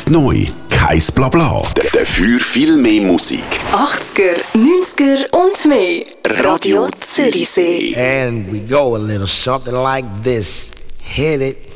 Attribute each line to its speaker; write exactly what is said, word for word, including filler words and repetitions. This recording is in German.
Speaker 1: neu, kein Blabla. Dafür viel mehr Musik.
Speaker 2: achtziger, neunziger und mehr. Radio Zürichsee.
Speaker 3: And we go a little something like this. Hit it.